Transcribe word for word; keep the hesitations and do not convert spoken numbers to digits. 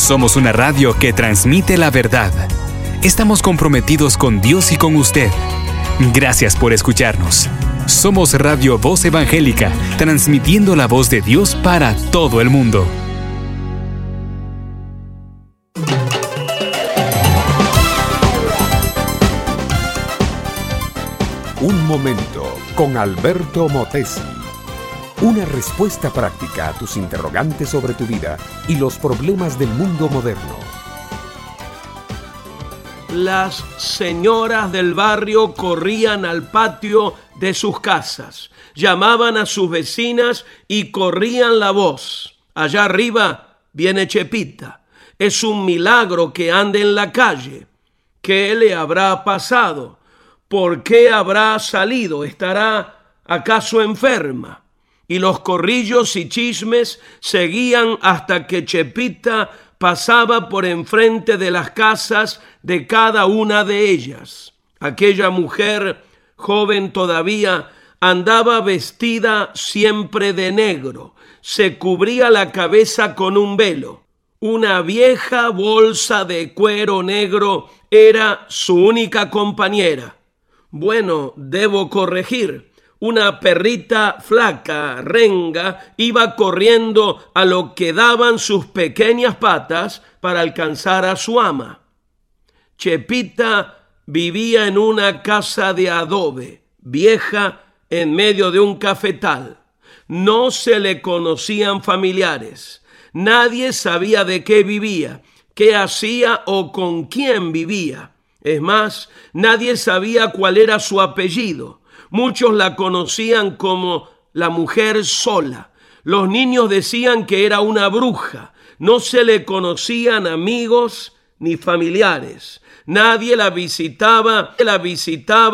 Somos una radio que transmite la verdad. Estamos comprometidos con Dios y con usted. Gracias por escucharnos. Somos Radio Voz Evangélica, transmitiendo la voz de Dios para todo el mundo. Un momento con Alberto Motesi. Una respuesta práctica a tus interrogantes sobre tu vida y los problemas del mundo moderno. Las señoras del barrio corrían al patio de sus casas, llamaban a sus vecinas y corrían la voz. Allá arriba viene Chepita. Es un milagro que ande en la calle. ¿Qué le habrá pasado? ¿Por qué habrá salido? ¿Estará acaso enferma? Y los corrillos y chismes seguían hasta que Chepita pasaba por enfrente de las casas de cada una de ellas. Aquella mujer, joven todavía, andaba vestida siempre de negro, se cubría la cabeza con un velo. Una vieja bolsa de cuero negro era su única compañera. Bueno, debo corregir. Una perrita flaca, renga, iba corriendo a lo que daban sus pequeñas patas para alcanzar a su ama. Chepita vivía en una casa de adobe, vieja, en medio de un cafetal. No se le conocían familiares. Nadie sabía de qué vivía, qué hacía o con quién vivía. Es más, nadie sabía cuál era su apellido. Muchos la conocían como la mujer sola. Los niños decían que era una bruja. No se le conocían amigos ni familiares. Nadie la visitaba, la visitaba